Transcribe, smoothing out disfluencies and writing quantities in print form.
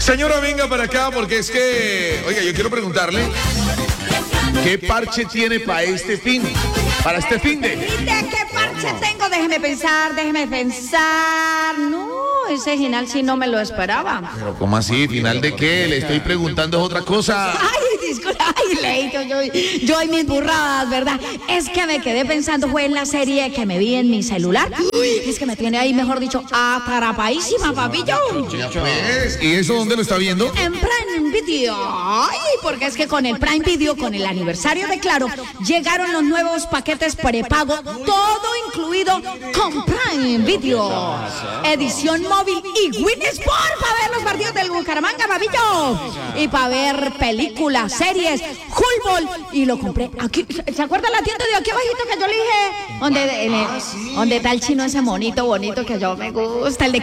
Señora, venga para acá porque es que, oiga, yo quiero preguntarle, ¿qué parche tiene para este fin? Para este fin de... ¿Qué parche tengo? Déjeme pensar. No, ese final sí no me lo esperaba. Pero ¿cómo así? ¿Final de qué? Le estoy preguntando es otra cosa. Ay, disculpa, ay, Leito, yo y mis burradas, ¿verdad? Es que me quedé pensando, fue en la serie que me vi en mi celular. Uy, es que me tiene ahí, mejor dicho, atrapadísima, papillo. Pues, ¿y eso dónde lo está viendo? En Prime Video. Ay, porque es que con el Prime Video, con el aniversario de Claro, llegaron los nuevos paquetes prepago, todo incluido con Prime Video. Edición móvil y Win Sport para ver los partidos del Bucaramanga, papillo. Y para ver películas, series, fútbol. Y lo compré aquí. ¿Se acuerda la tienda de aquí abajito que yo le dije? Donde está el chino ese monito bonito que yo me gusta, el de